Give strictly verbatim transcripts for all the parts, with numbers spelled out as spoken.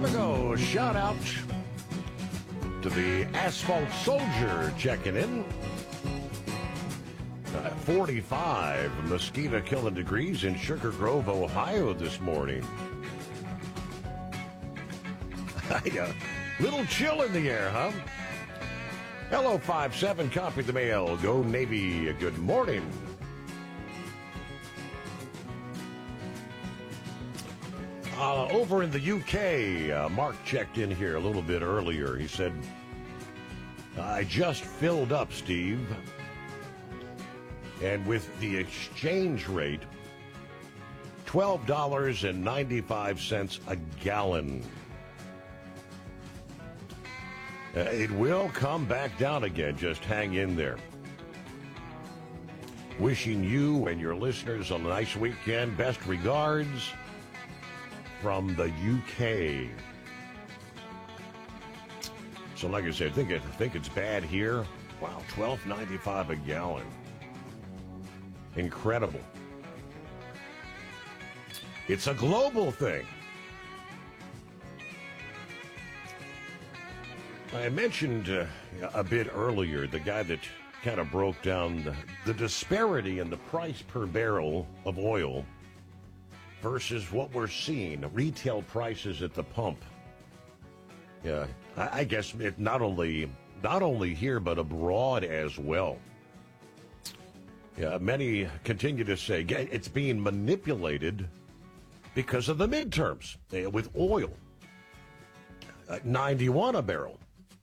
we go. Shout out to the Asphalt Soldier checking in. Uh, forty-five mosquito killing degrees in Sugar Grove, Ohio this morning. A little chill in the air, huh? Hello, five seven, copy the mail. Go Navy, good morning. Uh, over in the U K, uh, Mark checked in here a little bit earlier. He said, I just filled up, Steve. And with the exchange rate, twelve dollars and ninety-five cents a gallon. Uh, it will come back down again. Just hang in there. Wishing you and your listeners a nice weekend. Best regards from the U K. So like I said, I think, it, I think it's bad here. Wow, twelve ninety-five a gallon. Incredible. It's a global thing. I mentioned uh, a bit earlier the guy that kind of broke down the, the disparity in the price per barrel of oil versus what we're seeing, retail prices at the pump. Yeah, I, I guess it not only not only here but abroad as well. Yeah, many continue to say it's being manipulated because of the midterms uh, with oil. Uh, ninety-one a barrel.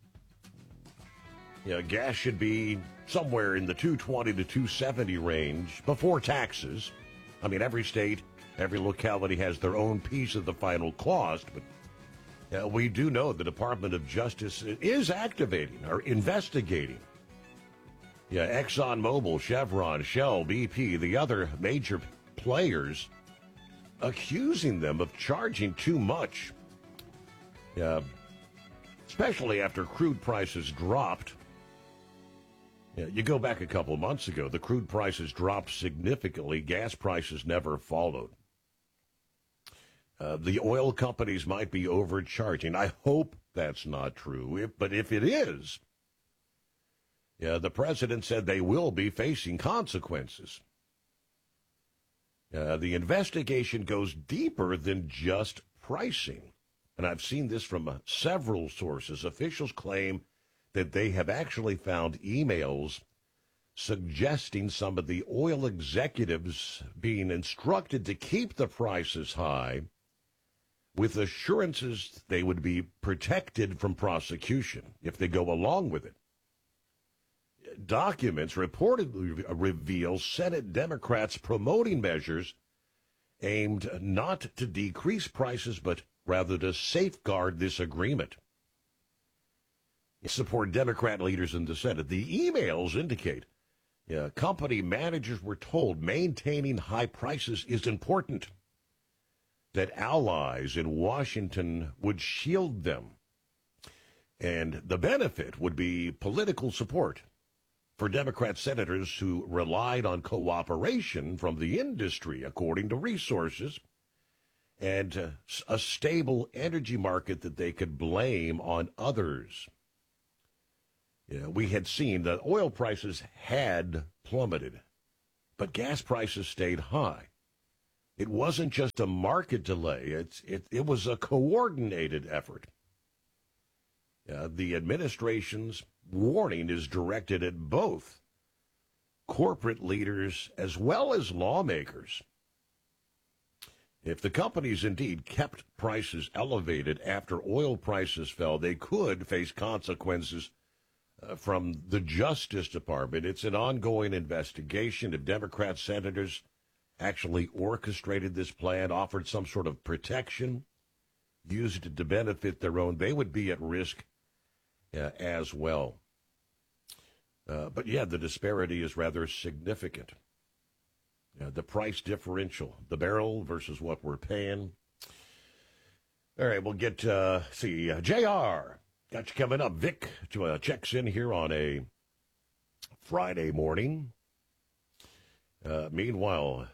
Yeah, gas should be somewhere in the two twenty to two seventy range before taxes. I mean, every state, every locality has their own piece of the final cost, but uh, we do know the Department of Justice is activating or investigating. Yeah, ExxonMobil, Chevron, Shell, B P, the other major players, accusing them of charging too much. Yeah, especially after crude prices dropped. Yeah, you go back a couple of months ago, the crude prices dropped significantly. Gas prices never followed. Uh, the oil companies might be overcharging. I hope that's not true, if, but if it is, yeah, the president said they will be facing consequences. Uh, the investigation goes deeper than just pricing. And I've seen this from uh, several sources. Officials claim that they have actually found emails suggesting some of the oil executives being instructed to keep the prices high with assurances they would be protected from prosecution if they go along with it. Documents reportedly reveal Senate Democrats promoting measures aimed not to decrease prices, but rather to safeguard this agreement. Support Democrat leaders in the Senate. The emails indicate uh, company managers were told maintaining high prices is important, that allies in Washington would shield them, and the benefit would be political support for Democrat senators who relied on cooperation from the industry, according to resources, and uh, a stable energy market that they could blame on others. Yeah, we had seen that oil prices had plummeted, but gas prices stayed high. It wasn't just a market delay. It's, it, it was a coordinated effort. Uh, the administration's warning is directed at both corporate leaders as well as lawmakers. If the companies indeed kept prices elevated after oil prices fell, they could face consequences uh, from the Justice Department. It's an ongoing investigation. If Democrat senators actually orchestrated this plan, offered some sort of protection, used it to benefit their own, they would be at risk uh, as well. Uh, but yeah, the disparity is rather significant. Uh, the price differential, the barrel versus what we're paying. All right, we'll get, uh, see, uh, J R, got you coming up. Vic uh, checks in here on a Friday morning. Uh, meanwhile,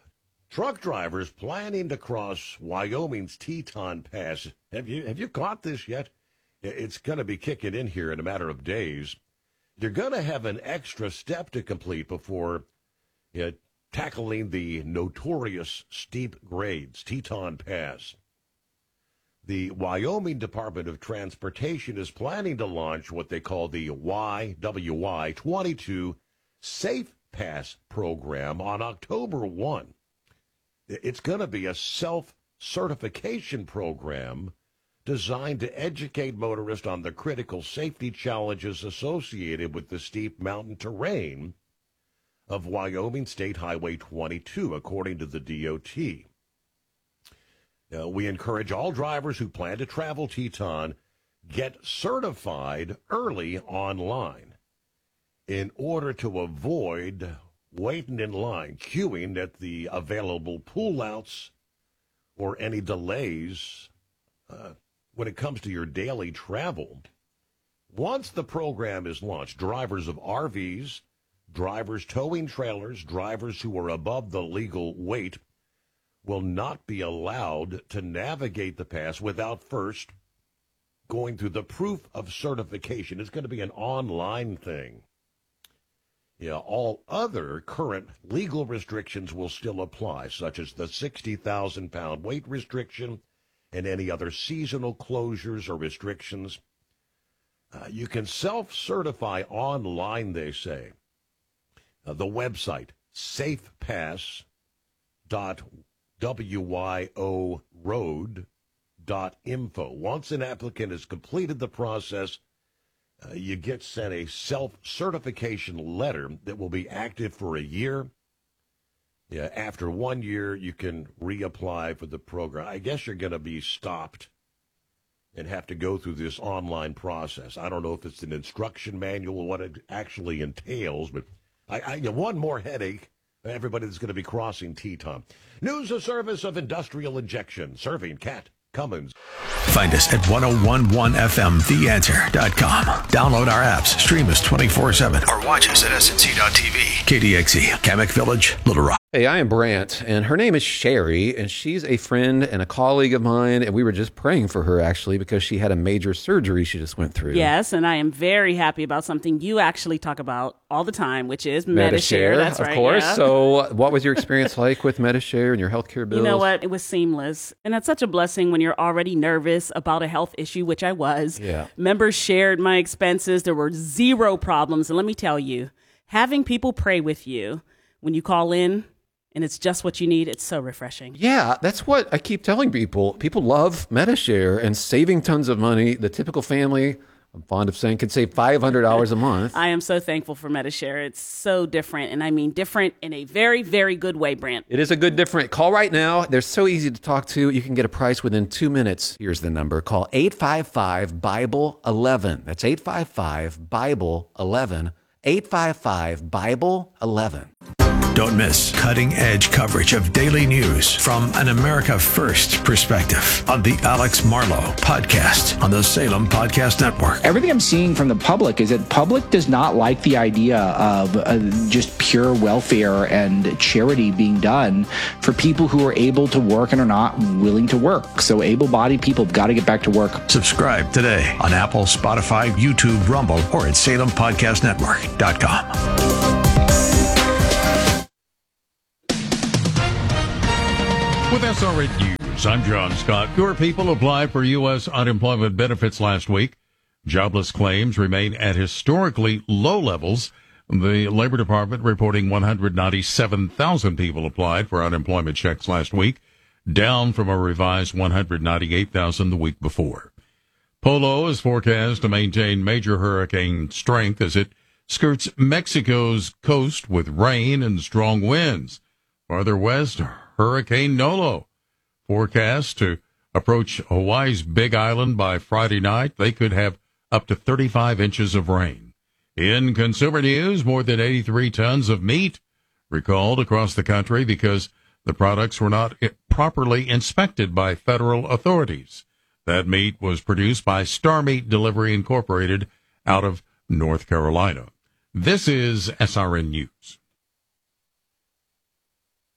Truck drivers planning to cross Wyoming's Teton Pass. Have you have you caught this yet? It's going to be kicking in here in a matter of days. You're going to have an extra step to complete before uh, tackling the notorious steep grades, Teton Pass. The Wyoming Department of Transportation is planning to launch what they call the Y W Y twenty-two Safe Pass program on October first. It's going to be a self-certification program designed to educate motorists on the critical safety challenges associated with the steep mountain terrain of Wyoming State Highway twenty-two, according to the D O T. Uh, we encourage all drivers who plan to travel Teton get certified early online in order to avoid waiting in line, queuing at the available pullouts, or any delays uh, when it comes to your daily travel. Once the program is launched, drivers of R Vs, drivers towing trailers, drivers who are above the legal weight will not be allowed to navigate the pass without first going through the proof of certification. It's going to be an online thing. Yeah, all other current legal restrictions will still apply, such as the sixty thousand pound weight restriction and any other seasonal closures or restrictions. Uh, you can self-certify online, they say. Uh, the website, safepass dot wyoroad dot info. Once an applicant has completed the process, Uh, you get sent a self-certification letter that will be active for a year. Yeah, after one year, you can reapply for the program. I guess you're going to be stopped and have to go through this online process. I don't know if it's an instruction manual, what it actually entails, but I, I you know, one more headache. Everybody that's going to be crossing Teton. News of service of industrial injection, serving Cat Cummins. Find us at ten eleven F M the answer dot com. Download our apps, stream us twenty-four seven, or watch us at S N C dot T V. K D X E, Kamek Village, Little Rock. Hey, I am Brant, and her name is Sherry, and she's a friend and a colleague of mine, and we were just praying for her, actually, because she had a major surgery she just went through. Yes, and I am very happy about something you actually talk about all the time, which is Medi-Share. That's right, of course. Yeah. So what was your experience like with Medi-Share and your healthcare bills? You know what? It was seamless, and that's such a blessing when you're already nervous about a health issue, which I was. Yeah. Members shared my expenses. There were zero problems, and let me tell you, having people pray with you when you call in, and it's just what you need, it's so refreshing. Yeah, that's what I keep telling people. People love Medi-Share and saving tons of money. The typical family, I'm fond of saying, can save five hundred dollars a month. I am so thankful for Medi-Share. It's so different, and I mean different in a very, very good way, Brant. It is a good different. Call right now. They're so easy to talk to. You can get a price within two minutes. Here's the number. Call eight five five, Bible eleven. That's eight five five, Bible eleven. eight five five, Bible eleven. Don't miss cutting-edge coverage of daily news from an America First perspective on the Alex Marlow Podcast on the Salem Podcast Network. Everything I'm seeing from the public is that public does not like the idea of uh, just pure welfare and charity being done for people who are able to work and are not willing to work. So able-bodied people have got to get back to work. Subscribe today on Apple, Spotify, YouTube, Rumble, or at salem podcast network dot com. With S R N News, I'm John Scott. Fewer people applied for U S unemployment benefits last week. Jobless claims remain at historically low levels. The Labor Department reporting one hundred ninety-seven thousand people applied for unemployment checks last week, down from a revised one hundred ninety-eight thousand the week before. Polo is forecast to maintain major hurricane strength as it skirts Mexico's coast with rain and strong winds. Farther west, Hurricane Nolo forecast to approach Hawaii's Big Island by Friday night. They could have up to thirty-five inches of rain. In consumer news, more than eighty-three tons of meat recalled across the country because the products were not properly inspected by federal authorities. That meat was produced by Star Meat Delivery Incorporated out of North Carolina. This is S R N News.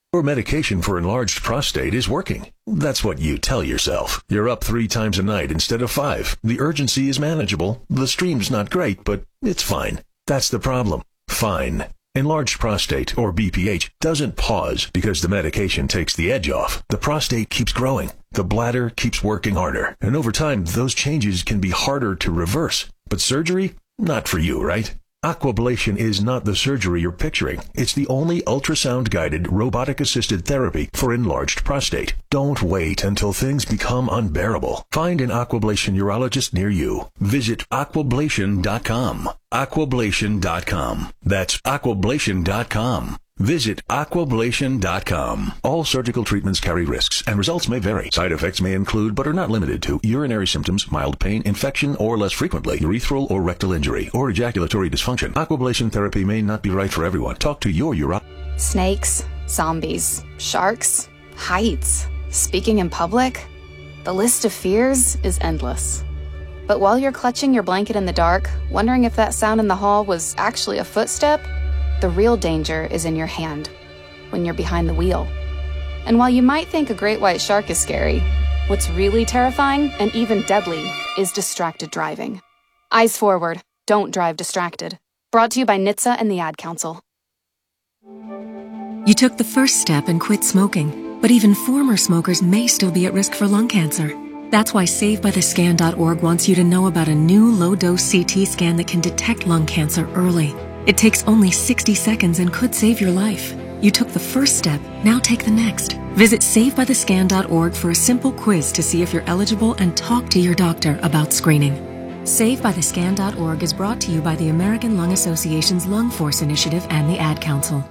Your medication for enlarged prostate is working. That's what you tell yourself. You're up three times a night instead of five. The urgency is manageable. The stream's not great, but it's fine. That's the problem. Fine. Enlarged prostate, or B P H, doesn't pause because the medication takes the edge off. The prostate keeps growing. The bladder keeps working harder. And over time, those changes can be harder to reverse. But surgery? Not for you, right? Aquablation is not the surgery you're picturing. It's the only ultrasound-guided, robotic-assisted therapy for enlarged prostate. Don't wait until things become unbearable. Find an Aquablation urologist near you. Visit aquablation dot com. aquablation dot com. That's aquablation dot com. Visit aquablation dot com. All surgical treatments carry risks, and results may vary. Side effects may include, but are not limited to, urinary symptoms, mild pain, infection, or less frequently, urethral or rectal injury, or ejaculatory dysfunction. Aquablation therapy may not be right for everyone. Talk to your urologist. Snakes, zombies, sharks, heights, speaking in public. The list of fears is endless. But while you're clutching your blanket in the dark, wondering if that sound in the hall was actually a footstep, the real danger is in your hand, when you're behind the wheel. And while you might think a great white shark is scary, what's really terrifying and even deadly is distracted driving. Eyes forward, don't drive distracted. Brought to you by N H T S A and the Ad Council. You took the first step and quit smoking, but even former smokers may still be at risk for lung cancer. That's why save by the scan dot org wants you to know about a new low-dose C T scan that can detect lung cancer early. It takes only sixty seconds and could save your life. You took the first step, now take the next. Visit save by the scan dot org for a simple quiz to see if you're eligible and talk to your doctor about screening. save by the scan dot org is brought to you by the American Lung Association's Lung Force Initiative and the Ad Council.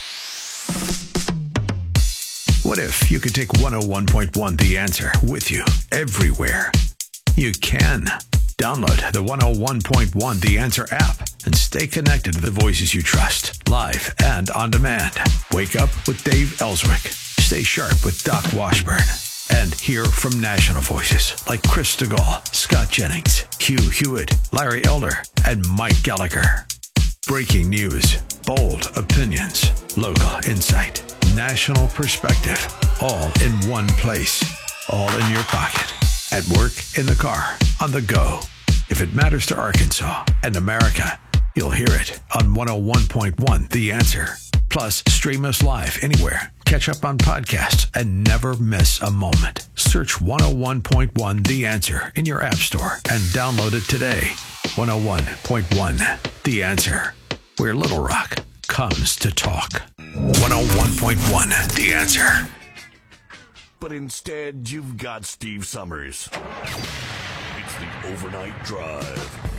What if you could take one oh one point one The Answer with you everywhere? You can. Download the one oh one point one The Answer app and stay connected to the voices you trust, live and on demand. Wake up with Dave Ellswick. Stay sharp with Doc Washburn. And hear from national voices like Chris DeGaulle, Scott Jennings, Hugh Hewitt, Larry Elder, and Mike Gallagher. Breaking news, bold opinions, local insight, national perspective, all in one place, all in your pocket. At work, in the car, on the go. If it matters to Arkansas and America, you'll hear it on one oh one point one The Answer. Plus, stream us live anywhere. Catch up on podcasts and never miss a moment. Search one oh one point one The Answer in your app store and download it today. one oh one point one The Answer, where Little Rock comes to talk. one oh one point one The Answer. But instead, you've got Steve Summers. It's the Overnight Drive.